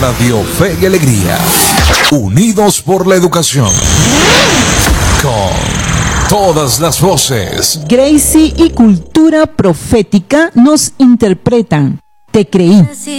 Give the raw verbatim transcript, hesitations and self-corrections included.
Radio Fe y Alegría, unidos por la educación, con todas las voces. Gracie y Cultura Profética nos interpretan Te Creí.